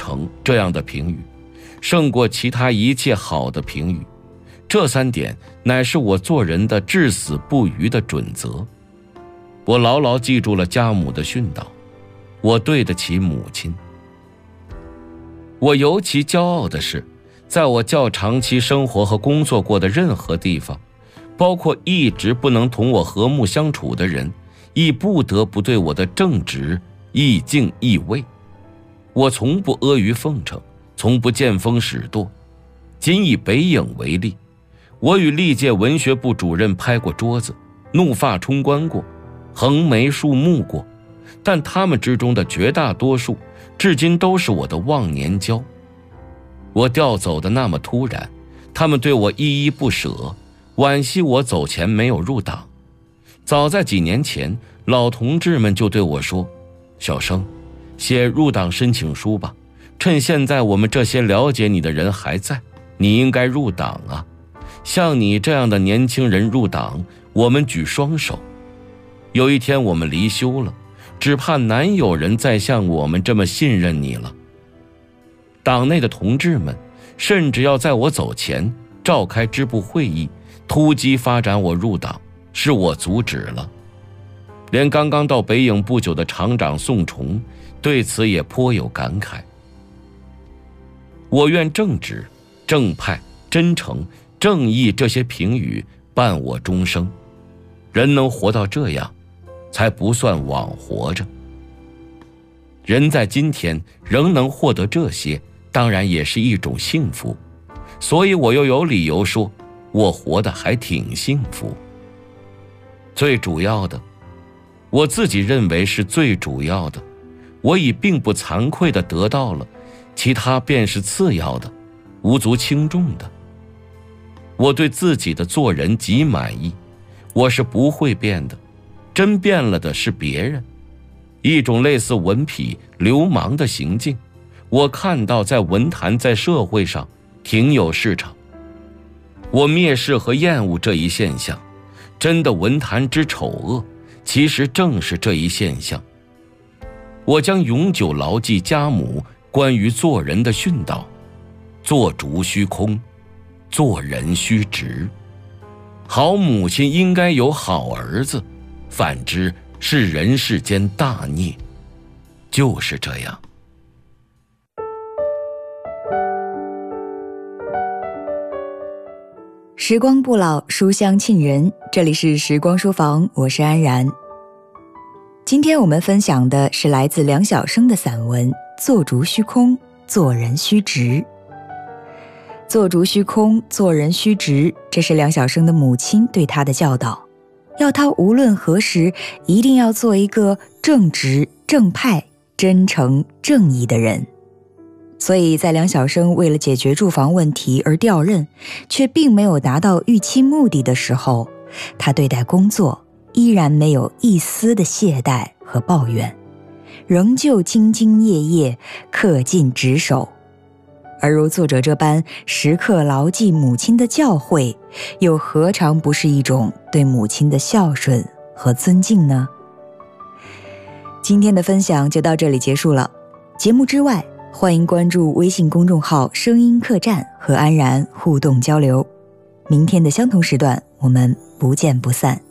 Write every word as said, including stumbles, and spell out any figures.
诚这样的评语，胜过其他一切好的评语。这三点乃是我做人的至死不渝的准则。我牢牢记住了家母的训导，我对得起母亲。我尤其骄傲的是，在我较长期生活和工作过的任何地方，包括一直不能同我和睦相处的人，亦不得不对我的正直亦敬亦畏。我从不阿谀奉承，从不见风使舵。仅以北影为例，我与历届文学部主任拍过桌子，怒发冲冠过，横眉竖目过，但他们之中的绝大多数至今都是我的忘年交。我调走的那么突然，他们对我依依不舍，惋惜我走前没有入党。早在几年前，老同志们就对我说，小生，写入党申请书吧，趁现在我们这些了解你的人还在，你应该入党啊，像你这样的年轻人入党，我们举双手。有一天我们离休了，只怕难有人再像我们这么信任你了。党内的同志们甚至要在我走前召开支部会议，突击发展我入党，是我阻止了。连刚刚到北影不久的厂长宋崇对此也颇有感慨。我愿正直、正派、真诚、正义这些评语伴我终生。人能活到这样，才不算枉活着。人在今天仍能获得这些，当然也是一种幸福，所以我又有理由说，我活得还挺幸福。最主要的，我自己认为是最主要的，我已并不惭愧地得到了，其他便是次要的，无足轻重的。我对自己的做人极满意，我是不会变的，真变了的是别人。一种类似文痞流氓的行径，我看到在文坛在社会上挺有市场。我蔑视和厌恶这一现象，真的文坛之丑恶其实正是这一现象。我将永久牢记家母关于做人的训导，做竹须空，做人须直。好母亲应该有好儿子，反之是人世间大孽。就是这样。 时光不老，书香沁人，这里是时光书房，我是安然。今天我们分享的是来自梁晓声的散文《做竹须空，做人须直》。做竹须空，做人须直，这是梁晓声的母亲对他的教导，要他无论何时一定要做一个正直、正派、真诚、正义的人。所以在梁晓声为了解决住房问题而调任，却并没有达到预期目的的时候，他对待工作依然没有一丝的懈怠和抱怨，仍旧兢兢业业，恪尽职守。而如作者这般时刻牢记母亲的教诲，又何尝不是一种对母亲的孝顺和尊敬呢？今天的分享就到这里结束了。节目之外，欢迎关注微信公众号声音客栈和安然互动交流。明天的相同时段，我们不见不散。